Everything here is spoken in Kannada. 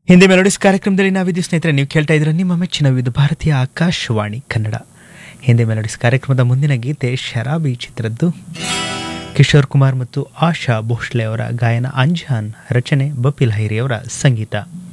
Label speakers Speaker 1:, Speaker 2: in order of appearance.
Speaker 1: ಹಿಂದಿ ಮೆಲೋಡಿಸ್ ಕಾರ್ಯಕ್ರಮದಲ್ಲಿ ನಾವಿದ್ದು ಸ್ನೇಹಿತರೆ, ನೀವು ಕೇಳ್ತಾ ಇದ್ರೆ ನಿಮ್ಮ ಮೆಚ್ಚಿನ ವಿವಿಧ ಭಾರತೀಯ ಆಕಾಶವಾಣಿ ಕನ್ನಡ. ಹಿಂದಿ ಮೆಲೋಡಿಸ್ ಕಾರ್ಯಕ್ರಮದ ಮುಂದಿನ ಗೀತೆ ಶರಾಬಿ ಚಿತ್ರದ್ದು. ಕಿಶೋರ್ ಕುಮಾರ್ ಮತ್ತು ಆಶಾ ಭೋಸ್ಲೆ ಅವರ ಗಾಯನ, ಅಂಜಾನ್ ರಚನೆ, ಬಪಿಲ್ ಹೈರಿ ಅವರ ಸಂಗೀತ.